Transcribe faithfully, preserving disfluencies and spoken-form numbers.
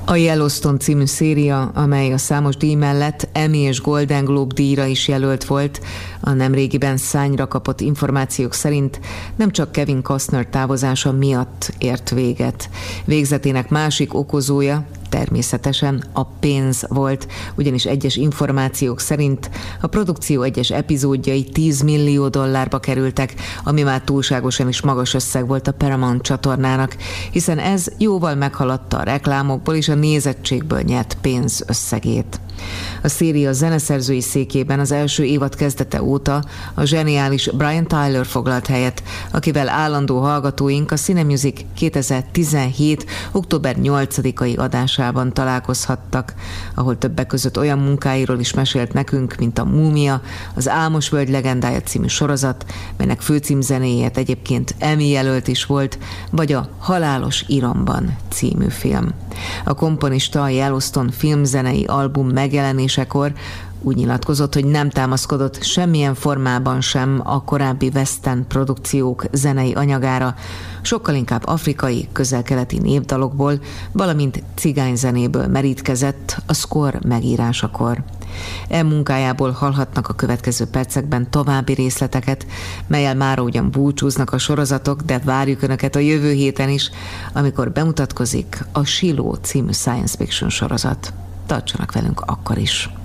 A Yellowstone című széria, amely a számos díj mellett Emmy és Golden Globe díjra is jelölt volt, a nemrégiben szárnyra kapott információk szerint nem csak Kevin Costner távozása miatt ért véget. Végzetének másik okozója természetesen a pénz volt, ugyanis egyes információk szerint a produkció egyes epizódjai tíz millió dollárba kerültek, ami már túlságosan is magas összeg volt a Paramount csatornának, hiszen ez jóval meghaladta a reklámokból és a nézettségből nyert pénz összegét. A széria zeneszerzői székében az első évad kezdete óta a zseniális Brian Tyler foglalt helyet, akivel állandó hallgatóink a Cinemusic kétezer-tizenhét. október nyolcadikai adásában találkozhattak, ahol többek között olyan munkáiról is mesélt nekünk, mint a Múmia, az Álmos Völgy legendája című sorozat, melynek főcímzenéjét egyébként Emmy jelölt is volt, vagy a Halálos Iramban című film. A komponista a Yellowstone filmzenei album megjelenésekor úgy nyilatkozott, hogy nem támaszkodott semmilyen formában sem a korábbi western produkciók zenei anyagára, sokkal inkább afrikai, közel-keleti népdalokból, valamint cigányzenéből merítkezett a score megírásakor. E munkájából hallhatnak a következő percekben további részleteket, melyel mára ugyan búcsúznak a sorozatok, de várjuk Önöket a jövő héten is, amikor bemutatkozik a Shiloh című science fiction sorozat. Tartsanak velünk akkor is!